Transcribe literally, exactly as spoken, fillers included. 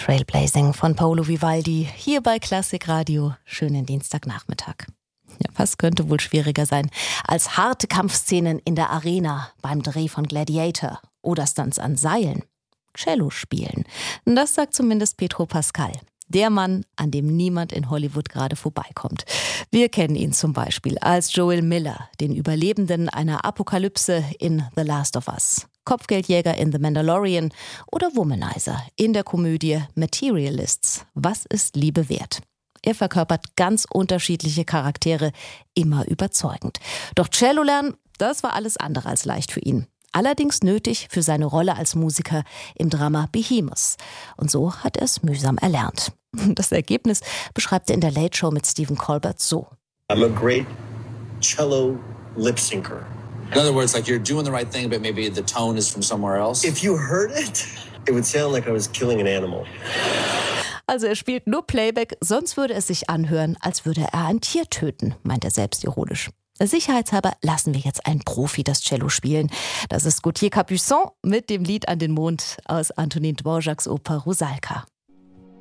Trailblazing von Paolo Vivaldi, hier bei Klassik Radio. Schönen Dienstagnachmittag. Ja, was könnte wohl schwieriger sein als harte Kampfszenen in der Arena beim Dreh von Gladiator oder Stunts an Seilen? Cello spielen. Das sagt zumindest Pedro Pascal. Der Mann, an dem niemand in Hollywood gerade vorbeikommt. Wir kennen ihn zum Beispiel als Joel Miller, den Überlebenden einer Apokalypse in The Last of Us, Kopfgeldjäger in The Mandalorian oder Womanizer in der Komödie Materialists. Was ist Liebe wert? Er verkörpert ganz unterschiedliche Charaktere, immer überzeugend. Doch Cello lernen, das war alles andere als leicht für ihn. Allerdings nötig für seine Rolle als Musiker im Drama Behemoth. Und so hat er es mühsam erlernt. Das Ergebnis beschreibt er in der Late Show mit Stephen Colbert so. I'm a great cello lip syncer. In other words, like you're doing the right thing, but maybe the tone is from somewhere else. If you heard it, it would sound like I was killing an animal. Also er spielt nur Playback, sonst würde es sich anhören, als würde er ein Tier töten, meint er selbstironisch. Sicherheitshalber lassen wir jetzt einen Profi das Cello spielen. Das ist Gauthier Capuçon mit dem Lied An den Mond aus Antonin Dvořáks Oper Rusalka.